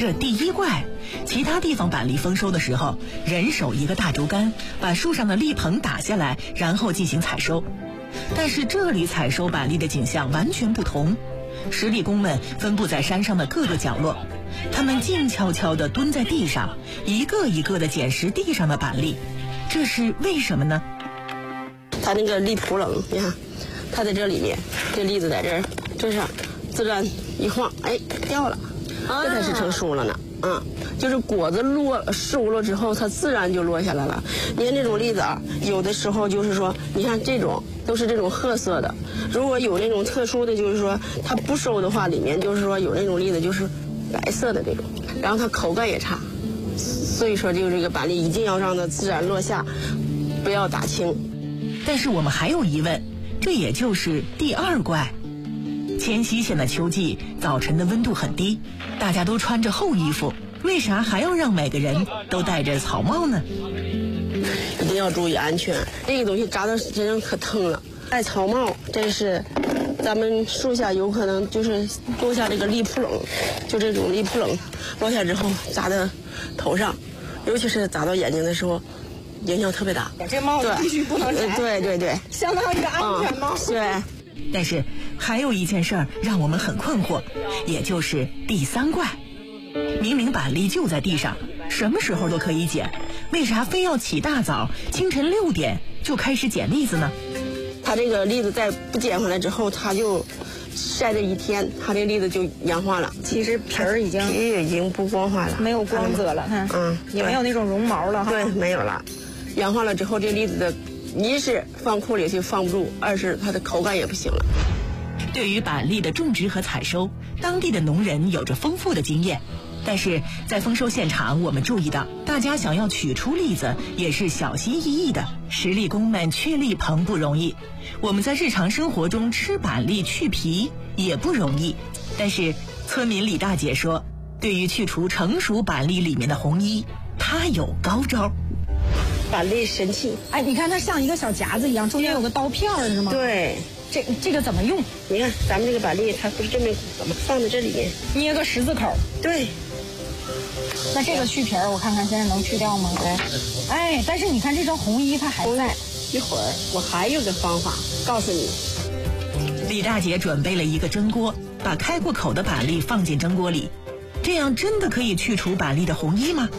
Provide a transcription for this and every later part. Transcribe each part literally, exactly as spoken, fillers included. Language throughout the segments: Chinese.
这第一怪，其他地方板栗丰收的时候，人手一个大竹竿，把树上的栗棚打下来，然后进行采收。但是这里采收板栗的景象完全不同，实力工们分布在山上的各个角落，他们静悄悄地蹲在地上，一个一个地捡拾地上的板栗，这是为什么呢？ 它那个栗土冷，你看，它在这里面，这栗子在这儿，这上自然一晃，哎，掉了，这才是成熟了呢。嗯，就是果子落熟了之后，它自然就落下来了。你看这种栗子啊，有的时候就是说，你看这种都是这种褐色的。如果有那种特殊的，就是说它不熟的话，里面就是说有那种栗子就是白色的这种，然后它口感也差。所以说，就这个板栗一定要让它自然落下，不要打青。 但是我们还有疑问，这也就是第二怪。迁西县的秋季早晨的温度很低，大家都穿着厚衣服，为啥还要让每个人都戴着草帽呢？ 一定要注意安全，这个东西扎到身上可疼了。戴草帽，这是咱们树下有可能就是落下这个栗扑棱，就这种栗扑棱落下之后扎到头上，尤其是扎到眼睛的时候，影响特别大。 这帽子必须不能摘。 对对对， 相当于一个安全帽。 嗯、对。 但是还有一件事儿让我们很困惑，也就是第三怪。明明板栗就在地上，什么时候都可以捡，为啥非要起大早，清晨六点就开始捡栗子呢？ 它这个栗子在不捡回来之后，它就晒这一天，它这栗子就氧化了。 其实皮儿已经皮已经不光滑了， 没有光泽了，看， 嗯， 也没有那种绒毛了哈。 对，没有了。氧化了之后，这栗子的一是放库里就放不住，二是它的口感也不行了。 对于板栗的种植和采收，当地的农人有着丰富的经验。但是在丰收现场，我们注意到，大家想要取出栗子也是小心翼翼的，实力工们确栗棚不容易。我们在日常生活中吃板栗去皮也不容易。但是村民李大姐说，对于去除成熟板栗里面的红衣，她有高招。 板栗神器， 哎，你看它像一个小夹子一样，中间有个刀片儿是吗？ 对。 这这个怎么用？ 你看咱们这个板栗，它不是这么怎么放在这里面， 捏个十字口。 对。 那这个去皮儿，我看看现在能去掉吗？对。哎，但是你看这张红衣它还在。 一会儿我还有个方法告诉你。 李大姐准备了一个蒸锅，把开过口的板栗放进蒸锅里，这样真的可以去除板栗的红衣吗？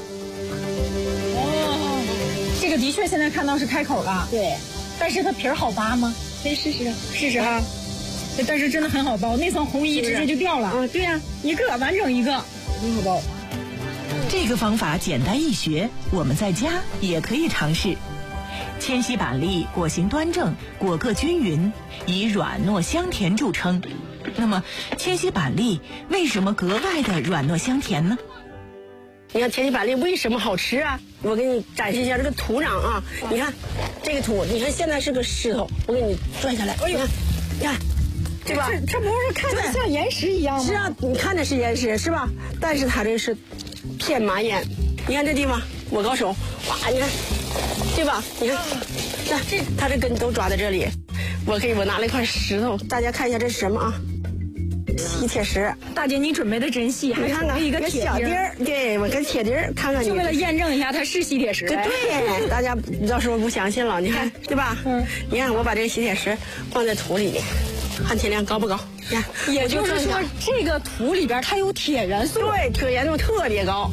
哦，这个的确现在看到是开口了。 对。 但是它皮儿好扒吗？ 可以试试， 试试啊！但是真的很好剥，那层红衣直接就掉了。 啊，对呀、啊， 一个完整一个，很好剥。 这个方法简单易学，我们在家也可以尝试。迁西板栗果形端正，果个均匀，以软糯香甜著称。那么，迁西板栗为什么格外的软糯香甜呢？ 你看迁西板栗为什么好吃啊？我给你展示一下这个土壤啊！你看这个土，你看现在是个石头，我给你拽下来，你看，你看，对吧？ 这这不是看着像岩石一样吗？ 是啊，你看着是岩石是吧？但是它这是片麻岩。你看这地方，我高手，哇，你看，对吧？你看，那这它这根都抓在这里。我可以，我拿了一块石头，大家看一下这是什么啊？吸铁石。 大姐，你准备的真细，还看看一个铁小钉儿，对，我跟铁钉儿看看你， 就为了验证一下它是吸铁石。 对，大家到时候不相信了，你看，对吧？嗯，你看我把这个吸铁石放在土里面，含铁量高不高？你看， 也就是说，这个土里边它有铁元素， 对，铁元素特别高。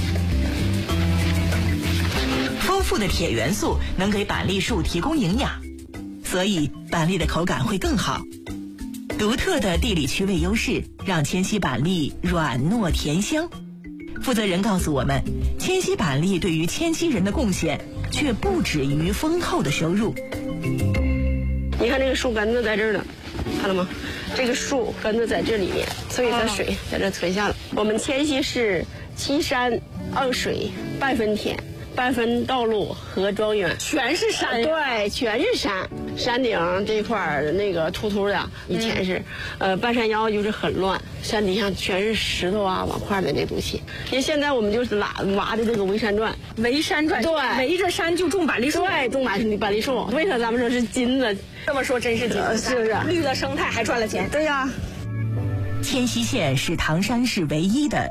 丰富的铁元素能给板栗树提供营养，所以板栗的口感会更好。独特的地理区位优势让迁西板栗软糯甜香。负责人告诉我们，迁西板栗对于迁西人的贡献却不止于丰厚的收入。 你看这个树根子在这儿呢，看到吗？这个树根子在这里面，所以它水在这存下了。我们迁西是七山二水半分田，半分道路和庄园， 全是山。 对，全是山。山顶这一块儿那个秃秃的，以前是，嗯、呃，半山腰就是很乱，山底下全是石头啊、瓦块的那东西。因为现在我们就是拉挖的这个围山转， 围山转， 对， 围着山就种板栗树， 对，种板板栗树。为啥咱们说是金子？ 这么说真是金子， 是不是？ 绿的生态还赚了钱。 对呀、啊。 迁西县是唐山市唯一的